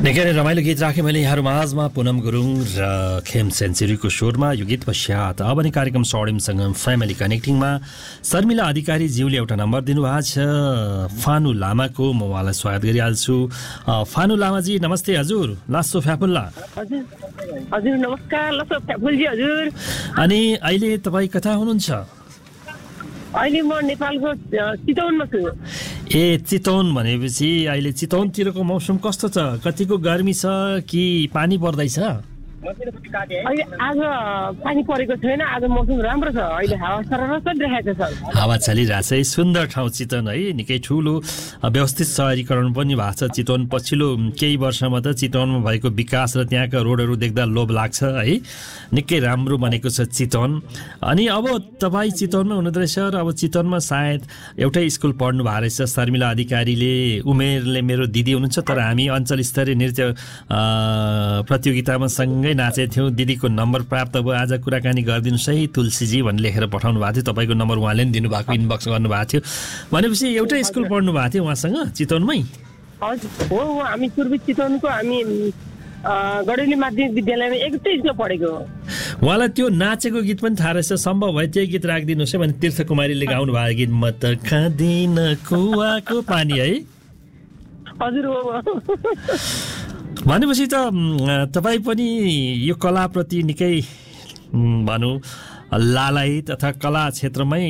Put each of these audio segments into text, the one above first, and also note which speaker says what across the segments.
Speaker 1: निकै नै रमाइलो गीत राखेँ मैले यहाँहरू माझमा पुनम गुरुङ र खेम सेन्चुरीको स्वरमा। यो गीत पश्चात अब नि कार्यक्रम सौडिमसँग फ्यामिली कनेक्टिङमा शर्मिला अधिकारी ज्यूले एउटा नम्बर दिनुभएको छ फानु लामाको। म उहाँलाई स्वागत गरिहाल्छु। फानु लामाजी नमस्ते। हजुर लासो फ्याफुल्ला।
Speaker 2: हजुर नमस्कार लासो फ्याफुल्जी हजुर।
Speaker 1: अनि अहिले तपाईँ कता हुनुहुन्छ?
Speaker 2: अहिले म नेपालको चितवनमा छु।
Speaker 1: ए चितवन भनेपछि अहिले चितवनतिरको मौसम कस्तो छ? कतिको गर्मी छ कि पानी पर्दैछ?
Speaker 2: अहिले आज पानी परेको छैन, आज मौसम राम्रो छ। अहिले हावा सरर चलिरहेको छ।
Speaker 1: हावा चलिरहेछ। सुन्दर ठाउँ चितवन है, निकै ठुलो व्यवस्थित सहरीकरण पनि भएको छ चितवन। पछिल्लो केही वर्षमा त चितवनमा भएको विकास र त्यहाँका रोडहरू देख्दा लोभ लाग्छ है। निकै राम्रो बनेको छ चितवन। अनि अब तपाईँ चितवनमा हुनुहुँदो रहेछ र अब चितवनमा सायद एउटै स्कुल पढ्नु भएको रहेछ शर्मिला अधिकारीले। उमेरले मेरो दिदी हुनुहुन्छ, तर हामी अञ्चल स्तरीय नृत्य प्रतियोगितामा सँगै नाचेको थियौँ। दिदीको नम्बर प्राप्त भयो। आज कुराकानी गरिदिनुहोस् है तुलसीजी भनेर लेखेर पठाउनु भएको थियो। तपाईँको नम्बर उहाँले पनि दिनुभएको, इनबक्स गर्नुभएको थियो। भनेपछि एउटै स्कुल पढ्नु भएको थियो उहाँसँग चितवनमै?
Speaker 2: हजुर हो, हामी पूर्वी चितवनको हामी गडेली माध्यमिक विद्यालयमा एउटै स्कुल पढेको हो।
Speaker 1: उहाँलाई त्यो नाचेको गीत पनि थाहा रहेछ। सम्भव भए त्यही गीत राखिदिनुहोस् है भने तीर्थ कुमारीले गाउनु भएको गीत म त खाँदिन कुवाको पानी है।
Speaker 2: हजुर हो।
Speaker 1: भनेपछि त तपाईँ पनि यो कलाप्रति निकै भनौँ लालायित अथवा कला क्षेत्रमै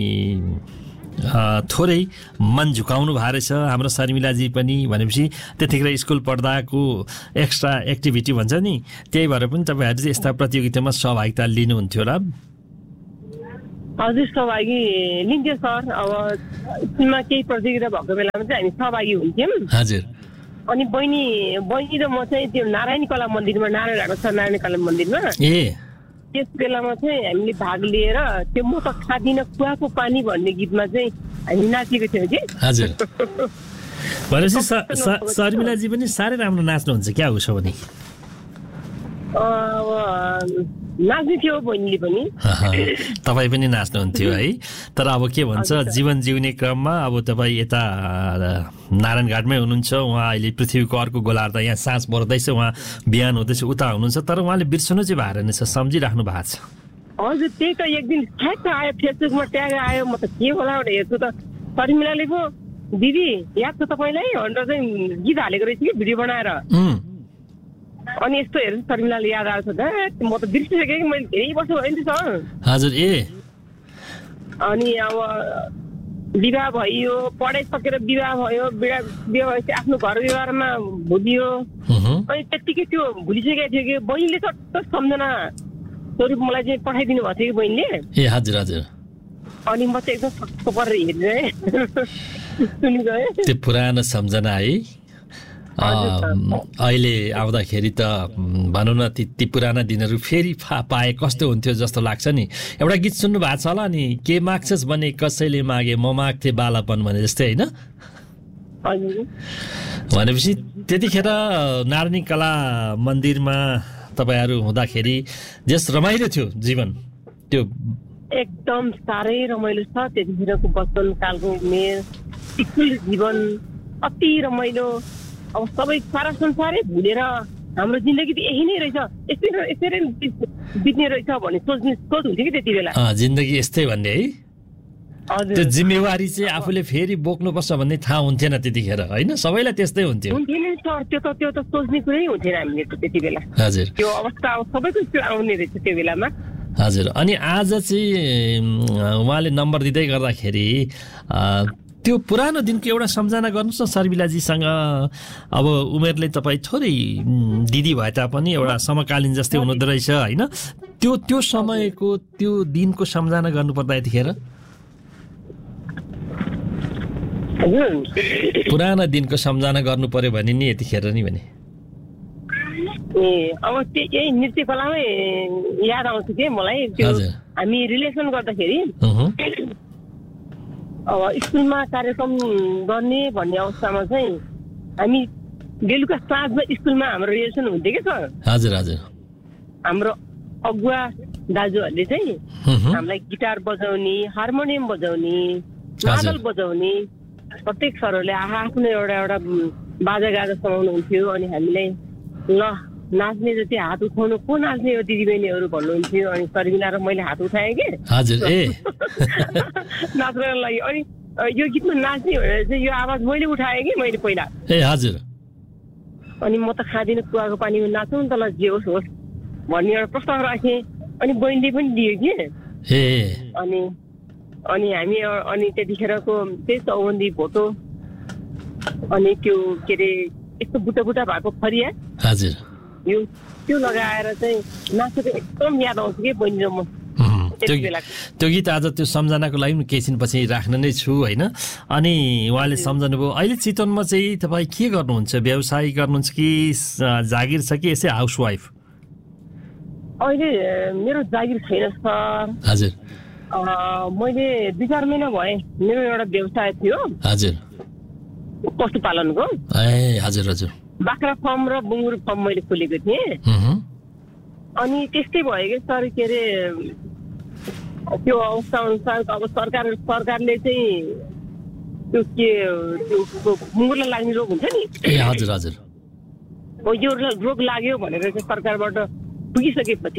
Speaker 1: थोरै मन झुकाउनु भएको रहेछ हाम्रो शर्मिलाजी पनि। भनेपछि त्यतिखेर स्कुल पढ्दाको एक्स्ट्रा एक्टिभिटी भन्छ नि, त्यही भएर पनि तपाईँहरू चाहिँ यस्ता प्रतियोगितामा सहभागिता लिनुहुन्थ्यो र?
Speaker 2: हजुर सहभागी लिन्थ्यो सर। अब स्कुलमा केही प्रतियोगिता भएको बेलामा चाहिँ हामी सहभागी हुन्थ्यौँ।
Speaker 1: हजुर।
Speaker 2: अनि बहिनी र म चाहिँ त्यो नारायणी कला मन्दिरमा, नारायण भएको छ नारायणी कला मन्दिरमा, त्यस बेलामा चाहिँ हामीले भाग लिएर त्यो म त खादिन कुवाको पानी भन्ने गीतमा चाहिँ हामी नाचेको थियौँ कि।
Speaker 1: हजुर। भनेपछि शर्मिलाजी पनि साह्रै राम्रो नाच्नुहुन्छ क्या उसो भने?
Speaker 2: नाच्नु थियो बहिनीले पनि।
Speaker 1: तपाईँ पनि नाच्नुहुन्थ्यो है। तर अब के भन्छ, जीवन जिउने क्रममा अब तपाईँ यता नारायणघाटमै हुनुहुन्छ, उहाँ अहिले पृथ्वीको अर्को गोलार्ध यहाँ साँझ पर्दैछ, उहाँ बिहान हुँदैछ उता हुनुहुन्छ, तर उहाँले बिर्सनु चाहिँ भएर नै छ, सम्झिराख्नु भएको छ।
Speaker 2: हजुर त्यही त एक दिन ठ्याक्क आयो फेसबुकमा ट्याग आयो, म त के होला भनेर हेर्छु त शर्मिलाले पो दिदी याद छ तपाईँलाई भनेर चाहिँ गीत हालेको रहेछ कि भिडियो बनाएर। अनि यस्तो हेर्नु शर्मिलाले याद आएको छ, म त बिर्सिसकेँ कि मैले धेरै वर्ष भयो नि सर।
Speaker 1: हजुर।
Speaker 2: अनि अब विवाह भयो, पढाइ सकेर विवाह भयो, विवाह भएपछि आफ्नो घर व्यवहारमा भुलियो। अनि त्यत्तिकै त्यो भुलिसकेको थियो कि बहिनीले चट्ट सम्झना स्वरूप मलाई चाहिँ पठाइदिनु भएको थियो कि बहिनीले।
Speaker 1: हजुर हजुर।
Speaker 2: अनि म चाहिँ एकदम छक्क परेर हेरेँ सुनिगएँ
Speaker 1: त्यो पुरानो सम्झना है। अहिले आउँदाखेरि त भनौँ न ती पुराना दिनहरू फेरि पाए कस्तो हुन्थ्यो जस्तो लाग्छ नि। एउटा गीत सुन्नु भएको छ होला नि, के माग्छस् भने कसैले मागे म माग्थेँ बालापन भने जस्तै होइन? भनेपछि त्यतिखेर नारायणी कला मन्दिरमा तपाईँहरू हुँदाखेरि जस रमाइलो थियो जीवन त्यो?
Speaker 2: एकदम साह्रै रमाइलो छ। त्यतिखेरको बचपन कालको उमेर, स्कुल जीवन अति रमाइलो। अब सबै सारा संसारै भुलेर हाम्रो जिन्दगी त यही नै रहेछ, यसरी बित्ने रहेछ भन्ने सोच हुन्थ्यो कि त्यति बेला।
Speaker 1: जिन्दगी यस्तै भन्ने है। त्यो जिम्मेवारी चाहिँ आफूले फेरि बोक्नुपर्छ भन्ने थाहा हुन्थेन त्यतिखेर होइन? सबैलाई त्यस्तै हुन्थ्यो।
Speaker 2: त्यो त सोच्ने कुरै हुन्थेन हामीले त्यति बेला।
Speaker 1: हजुर।
Speaker 2: त्यो अवस्था अब सबैको आउने रहेछ त्यो बेलामा।
Speaker 1: हजुर। अनि आज चाहिँ उहाँले नम्बर दिँदै गर्दाखेरि त्यो पुरानो दिनको एउटा सम्झना गर्नुहोस् न शर्मिलाजीसँग। अब उमेरले तपाईँ थोरै दिदी भए तापनि एउटा समकालीन जस्तै हुनुहुँदो रहेछ होइन? त्यो समयको त्यो दिनको सम्झना गर्नुपर्दा यतिखेर पुरानो दिनको सम्झना गर्नु पर्यो भने नि यतिखेर नि भने
Speaker 2: अब यही नृत्य कलामै याद आउँछ कि मलाई। त्यो हामी रिलेसन गर्दाखेरि अब स्कुलमा कार्यक्रम गर्ने भन्ने अवस्थामा चाहिँ हामी बेलुका साँझमा स्कुलमा हाम्रो रिहर्सल हुन्थ्यो कि सर।
Speaker 1: हजुर हजुर।
Speaker 2: हाम्रो अगुवा दाजुहरूले चाहिँ हामीलाई गिटार बजाउने, हार्मोनियम बजाउने, मादल बजाउने प्रत्येक सरहरूले आफ्नो एउटा बाजागाजा समाउनुहुन्थ्यो अनि हामीलाई ल नाच्ने जति हात उठाउनु को नाच्ने हो दिदीबहिनीहरू भन्नुहुन्थ्यो अनि शर्मिला र मैले हात उठाएँ कि
Speaker 1: हजुर
Speaker 2: नाच्नको लागि अनि यो गीतमा नाच्ने भनेर चाहिँ यो आवाज मैले उठाएँ कि मैले पहिला
Speaker 1: हजुर
Speaker 2: अनि म त खाँदिनँ कुवाको पानीमा नाचौँ नि त ल जे होस् होस् भन्ने एउटा प्रस्ताव राखेँ अनि बहिनीले पनि दियो कि अनि हामी अनि त्यतिखेरको त्यही चौबन्दी भोटो अनि त्यो के अरे यस्तो बुटा बुटा भएको फरिया
Speaker 1: हजुर
Speaker 2: यो त्यो लगाएर चाहिँ नाचेको एकदम याद आउँछ कि बहिनी र म
Speaker 1: त्यो गीत आज त्यो सम्झनाको लागि केही छिनपछि राख्न नै छु होइन अनि उहाँले सम्झनुभयो अहिले चितवनमा चाहिँ तपाईँ के गर्नुहुन्छ व्यवसाय गर्नुहुन्छ कि जागिर छ कि यसै हाउसवाइफ
Speaker 2: अहिले मेरो जागिर छैन सर
Speaker 1: हजुर
Speaker 2: मैले 2-4 महिना भए मेरो एउटा व्यवसाय थियो
Speaker 1: हजुर
Speaker 2: पशुपालनको
Speaker 1: हजुर हजुर
Speaker 2: बाख्रा फर्म र बुङ्गुर फर्म मैले खोलेको थिएँ अनि त्यस्तै भयो कि सर के अरे त्यो अवस्था अनुसार अब सरकारले चाहिँ त्यो के त्यो बुङ्गुरलाई लाग्ने रोग हुन्छ नि
Speaker 1: हजुर हजुर
Speaker 2: यो रोग लाग्यो भनेर चाहिँ सरकारबाट पुगिसकेपछि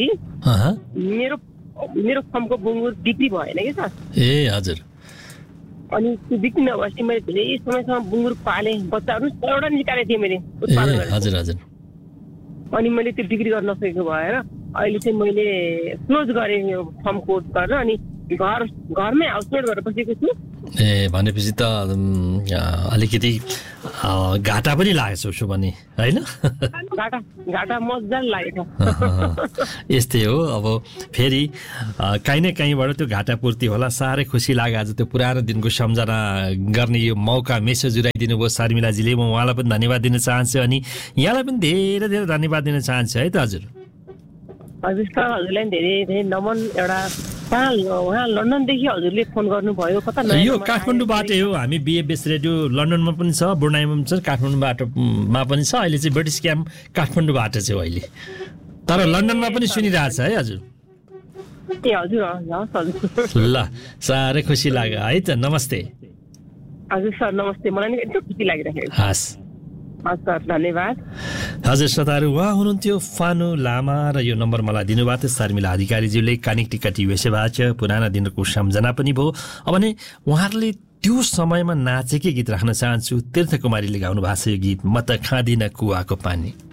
Speaker 2: मेरो फर्मको बुङ्गुर बिक्री भएन कि सर
Speaker 1: हजुर
Speaker 2: अनि त्यो बिक्री नभएपछि मैले धेरै समयसम्म बुङ्गुर पालेँ बच्चाहरू एउटा निकालेको थिएँ मैले उत्पादन
Speaker 1: हजुर हजुर
Speaker 2: अनि मैले त्यो बिक्री गर्न नसकेको भएर अहिले चाहिँ मैले क्लोज गरेँ यो फर्म कोर्स गरेर अनि घरमै हाउसमेट गरेर बसेको छु
Speaker 1: भनेपछि त अलिकति घाटा पनि लागेको छु भने होइन
Speaker 2: घाटा मजाले लागेको
Speaker 1: यस्तै हो अब फेरि काहीँ न काहीँबाट त्यो घाटा पूर्ति होला साह्रै खुसी लाग्यो आज त्यो पुरानो दिनको सम्झना गर्ने यो मौका मेसेज जुराइदिनु भयो शर्मिलाजीले म उहाँलाई पनि धन्यवाद दिन चाहन्छु अनि यहाँलाई पनि धेरै धेरै धन्यवाद दिन चाहन्छु है त हजुर
Speaker 2: सर हजुरलाई धेरै धेरै नमन एउटा उहाँ लन्डनदेखि हजुरले फोन गर्नुभयो कता
Speaker 1: यो काठमाडौँबाटै हो हामी बिएबएस रेडियो लन्डनमा पनि छ बुर्नाईमा पनि छ काठमाडौँमा पनि छ अहिले चाहिँ ब्रिटिस क्याम्प काठमाडौँबाट चाहिँ अहिले तर लन्डनमा पनि सुनिरहेछ है हजुर
Speaker 2: हजुर
Speaker 1: ल साह्रै खुसी लाग्यो है त नमस्ते
Speaker 2: हजुर सर नमस्ते मलाई नि एकदम खुसी लागिरहेको
Speaker 1: हस्
Speaker 2: धन्यवाद
Speaker 1: हजुर श्रोताहरू उहाँ हुनुहुन्थ्यो फानु लामा र यो नम्बर मलाई दिनुभएको थियो शर्मिला अधिकारीज्यूले कनेक्टिकट युएसएबाट पुराना दिनको सम्झना पनि भयो अब भने उहाँहरूले त्यो समयमा नाचेकै गीत राख्न चाहन्छु तीर्थकुमारीले गाउनु भएको छ यो गीत म त खाँदिन कुवाको पानी